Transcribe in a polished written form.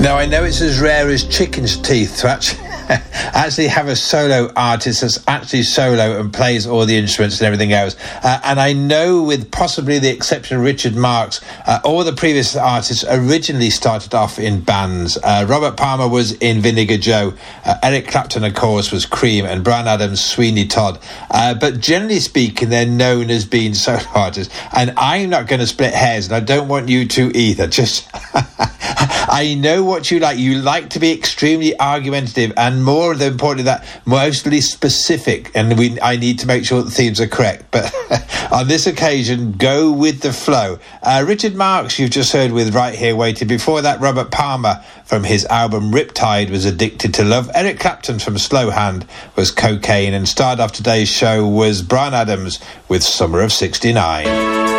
Now, I know it's as rare as chicken's teeth to actually have a solo artist that's actually solo and plays all the instruments and everything else. And I know, with possibly the exception of Richard Marx, all the previous artists originally started off in bands. Robert Palmer was in Vinegar Joe. Eric Clapton, of course, was Cream, and Bryan Adams, Sweeney Todd. But generally speaking, they're known as being solo artists. And I'm not going to split hairs, and I don't want you to either. Just I know what you like. You like to be extremely argumentative, and more importantly, that mostly specific. And I need to make sure the themes are correct. But on this occasion, go with the flow. Richard Marx, you've just heard with Right Here Waiting. Before that, Robert Palmer from his album Riptide was Addicted to Love. Eric Clapton from Slow Hand was Cocaine. And started off today's show was Bryan Adams with Summer of '69.